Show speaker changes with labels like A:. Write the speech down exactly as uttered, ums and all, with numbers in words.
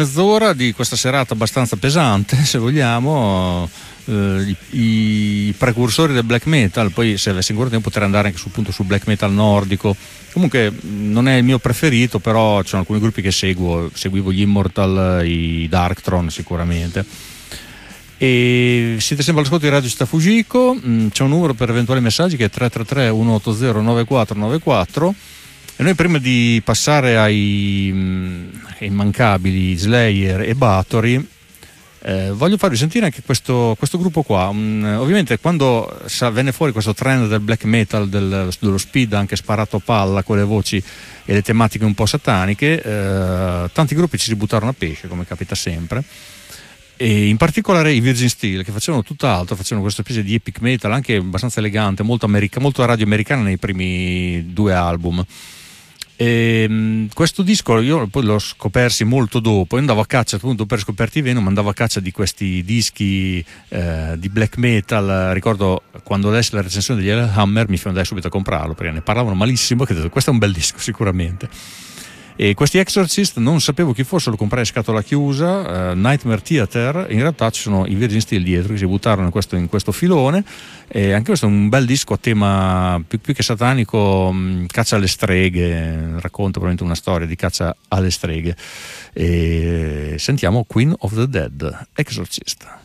A: Mezz'ora di questa serata abbastanza pesante, se vogliamo, eh, i, i precursori del black metal. Poi se avessi ancora tempo potrei andare anche sul punto sul black metal nordico. Comunque non è il mio preferito, però ci sono alcuni gruppi che seguo, seguivo gli Immortal, i Darkthrone sicuramente. E siete sempre all'ascolto di Radio Città Fujiko. C'è un numero per eventuali messaggi che è tre tre tre uno otto zero nove quattro nove quattro. E noi, prima di passare ai, ai immancabili Slayer e Bathory, eh, voglio farvi sentire anche questo, questo gruppo qua. Um, ovviamente quando sa, venne fuori questo trend del black metal, del, dello speed anche sparato a palla con le voci e le tematiche un po' sataniche, eh, tanti gruppi ci si buttarono a pesce, come capita sempre. E in particolare i Virgin Steel, che facevano tutt'altro, facevano questa specie di epic metal anche abbastanza elegante, molto, america, molto radio americana nei primi due album. E questo disco io poi l'ho scopersi molto dopo. Io andavo a caccia, appunto, per scoperti Venom, andavo a caccia di questi dischi eh, di black metal. Ricordo quando lessi la recensione degli Hellhammer mi andai subito a comprarlo perché ne parlavano malissimo, che ho detto questo è un bel disco sicuramente. E questi Exorcist non sapevo chi fosse, lo comprai a scatola chiusa, uh, Nightmare Theater. In realtà ci sono i Virgin Steel dietro che si buttarono in questo, in questo filone, e anche questo è un bel disco a tema più, più che satanico, mh, caccia alle streghe, racconta probabilmente una storia di caccia alle streghe. E sentiamo Queen of the Dead, Exorcist.